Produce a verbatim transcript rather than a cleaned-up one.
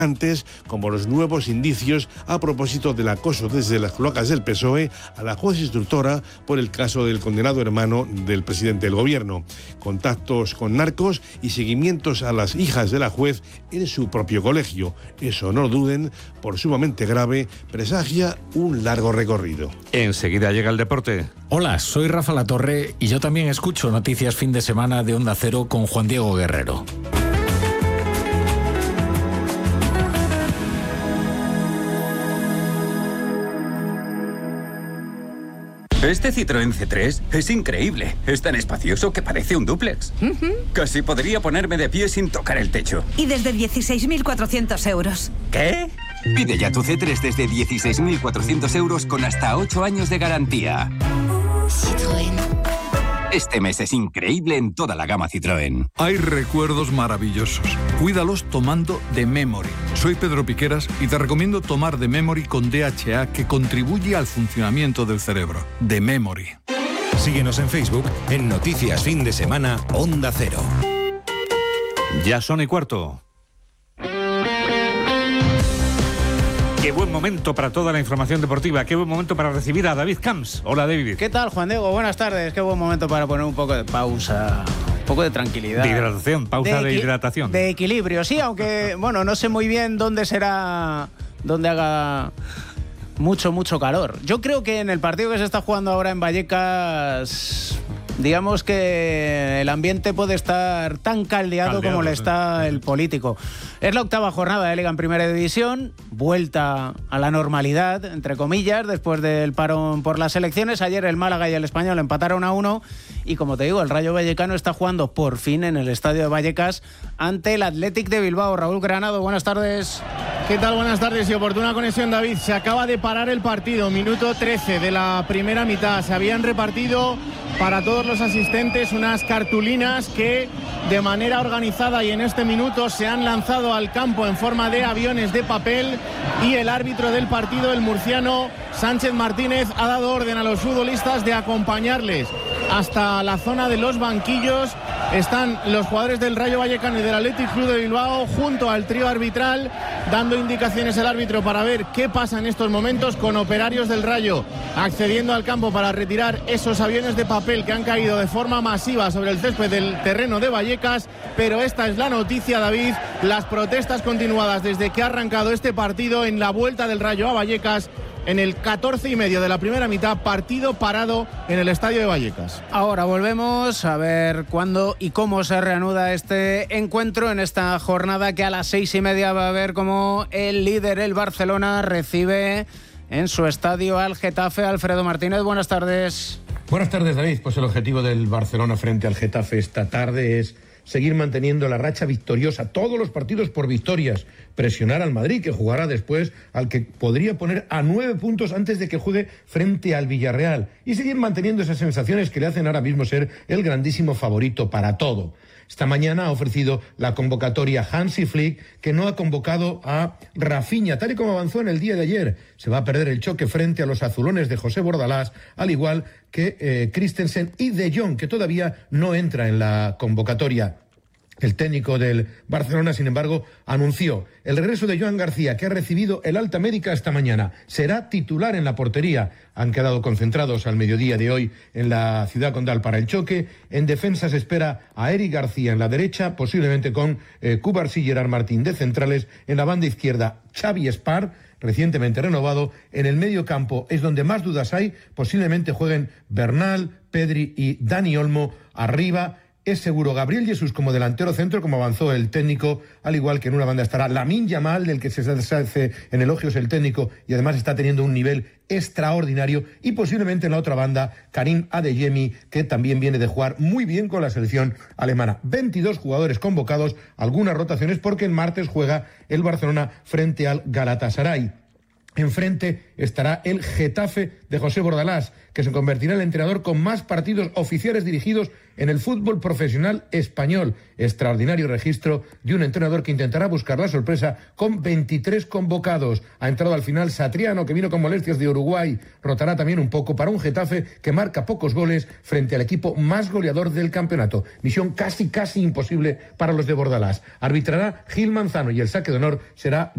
antes, como los nuevos indicios a propósito del acoso desde las cloacas del P S O E a la juez instructora por el caso del condenado hermano del presidente del gobierno. Contactos con narcos y seguimientos a las hijas de la juez en su propio colegio. Eso, no lo duden, por sumamente grave, presagia un largo recorrido. Enseguida llega el deporte. Hola, soy Rafa Latorre y yo también escucho Noticias Fin de Semana de Onda Cero con Juan Diego Guerrero. Este Citroën C tres es increíble. Es tan espacioso que parece un dúplex. Uh-huh. Casi podría ponerme de pie sin tocar el techo. Y desde dieciséis mil cuatrocientos euros. ¿Qué? Pide ya tu C tres desde dieciséis mil cuatrocientos euros con hasta ocho años de garantía. Citroën. Este mes es increíble en toda la gama Citroën. Hay recuerdos maravillosos. Cuídalos tomando The Memory. Soy Pedro Piqueras y te recomiendo tomar The Memory con D H A, que contribuye al funcionamiento del cerebro. The Memory. Síguenos en Facebook en Noticias Fin de Semana Onda Cero. Ya son y cuarto. Qué buen momento para toda la información deportiva. Qué buen momento para recibir a David Camps. Hola, David. ¿Qué tal, Juan Diego? Buenas tardes. Qué buen momento para poner un poco de pausa, un poco de tranquilidad. De hidratación, pausa de, de hidratación. De equilibrio, sí, aunque, bueno, no sé muy bien dónde será, dónde haga mucho, mucho calor. Yo creo que en el partido que se está jugando ahora en Vallecas, digamos que el ambiente puede estar tan caldeado, caldeado como le está sí. el político. Es la octava jornada de Liga en Primera División, vuelta a la normalidad, entre comillas, después del parón por las elecciones. Ayer el Málaga y el Español empataron a uno y, como te digo, el Rayo Vallecano está jugando por fin en el estadio de Vallecas ante el Athletic de Bilbao. Raúl Granado, buenas tardes. ¿Qué tal? Buenas tardes y oportuna conexión, David. Se acaba de parar el partido, minuto trece de la primera mitad. Se habían repartido para todos los asistentes unas cartulinas que de manera organizada y en este minuto se han lanzado al campo en forma de aviones de papel, y el árbitro del partido, el murciano Sánchez Martínez, ha dado orden a los futbolistas de acompañarles hasta la zona de los banquillos. Están los jugadores del Rayo Vallecano y del Athletic Club de Bilbao junto al trío arbitral, dando indicaciones al árbitro para ver qué pasa en estos momentos, con operarios del Rayo accediendo al campo para retirar esos aviones de papel que han caído de forma masiva sobre el césped del terreno de Vallecas. Pero esta es la noticia, David: las protestas continuadas desde que ha arrancado este partido en la vuelta del Rayo a Vallecas. En el catorce y medio de la primera mitad, partido parado en el estadio de Vallecas. Ahora volvemos a ver cuándo y cómo se reanuda este encuentro en esta jornada, que a las seis y media va a ver cómo el líder, el Barcelona, recibe en su estadio al Getafe. Alfredo Martínez, buenas tardes. Buenas tardes, David. Pues el objetivo del Barcelona frente al Getafe esta tarde es seguir manteniendo la racha victoriosa, todos los partidos por victorias, presionar al Madrid, que jugará después, al que podría poner a nueve puntos antes de que juegue frente al Villarreal, y seguir manteniendo esas sensaciones que le hacen ahora mismo ser el grandísimo favorito para todo. Esta mañana ha ofrecido la convocatoria Hansi Flick, que no ha convocado a Rafinha, tal y como avanzó en el día de ayer. Se va a perder el choque frente a los azulones de José Bordalás, al igual que eh, Christensen y De Jong, que todavía no entra en la convocatoria. El técnico del Barcelona, sin embargo, anunció el regreso de Joan García, que ha recibido el alta médica esta mañana. Será titular en la portería. Han quedado concentrados al mediodía de hoy en la Ciudad Condal para el choque. En defensa se espera a Eric García en la derecha, posiblemente con eh, Cubarsí y Gerard Martín de centrales. En la banda izquierda, Xavi Espar, recientemente renovado. En el medio campo es donde más dudas hay. Posiblemente jueguen Bernal, Pedri y Dani Olmo. Arriba es seguro Gabriel Jesús como delantero centro, como avanzó el técnico, al igual que en una banda estará Lamine Yamal, del que se hace en elogios el técnico y además está teniendo un nivel extraordinario, y posiblemente en la otra banda Karim Adeyemi, que también viene de jugar muy bien con la selección alemana. veintidós jugadores convocados, algunas rotaciones porque el martes juega el Barcelona frente al Galatasaray. Enfrente estará el Getafe de José Bordalás, que se convertirá en el entrenador con más partidos oficiales dirigidos en el fútbol profesional español. Extraordinario registro de un entrenador que intentará buscar la sorpresa con veintitrés convocados. Ha entrado al final Satriano, que vino con molestias de Uruguay. Rotará también un poco para un Getafe que marca pocos goles frente al equipo más goleador del campeonato. Misión casi, casi imposible para los de Bordalás. Arbitrará Gil Manzano y el saque de honor será